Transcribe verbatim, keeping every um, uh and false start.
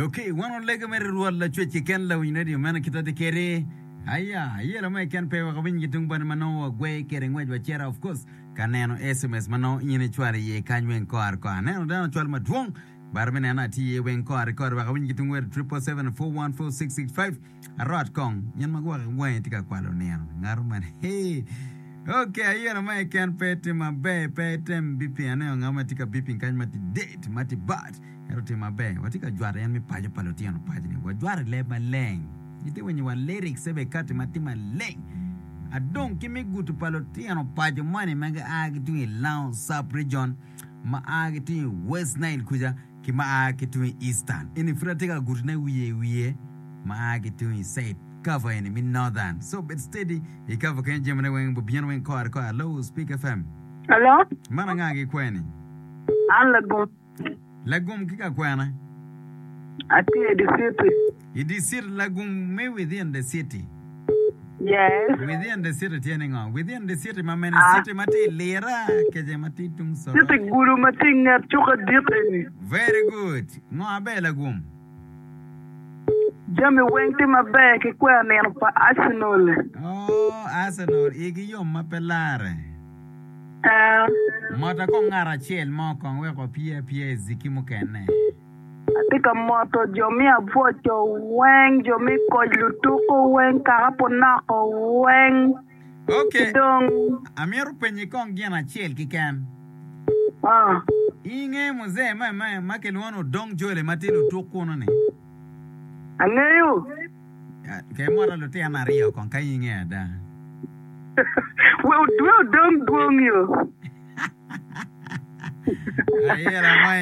Okay, one leg mer rual la chwe ken la winner you man kita de kere. Aya, yela mai kan pe wa win gitung ban mano gwe kere ngwe wa chera of course. Kaneno S M S mano yene chware ye kanwen ko ar ko aneno dano chwal ma dwong. Bar mena na ti ye wen ko ar ko wa win gitung wer triple seven four one four six six five. Arot kong, yen magwa ngwe tika kwalo neno. Ngaru man. Hey. Okay, yela mai kan pe te ma be pe tem B P aneo ngama tika B P kan mati date mati bat. Erote mabe watika jwara yan mi paje palotiano paje ni wajwara leba leng ite wenye wa lyrics sebe kati matima leng adon kimi gutu palotiano paje mane manga agi tuwe Lounge Sub Region ma agi tuwe West Nile kuja kima agi tuwe Eastern ini fratika gutu na wiye wiye ma agi tuwe South cover ini mi Northern so bet steady i cover kenje mane wengu biyan wengu kwa kwa hello Speak F M hello mana ngagi kweni ala go Lagum kika kwana? Ati the city. It is city lagum me within the city. Yes. Within the city tianing on. Within the city my man Ah. city mati lera keje mati tung so. City guru mati ngat chuka dit. Very good. No abe lagum. Jami wenti mabe kwa neno pa Arsenal. Oh, Arsenal igi yo mapelare. Ah, Mota ko ngara chel mo ko we ko pie pie zikimu kene. atika moto jomi avocho weng jomi ko lutuko weng karapona ko weng. Okay. Dong. Amiru penye ko ngiana chel kikan. Ah. Inge muze ma ma makelwano dong jole matelo tokono ne. Angeyo. Ke mora lo te anario con kai inge da. Well, do don't do you. Ahí era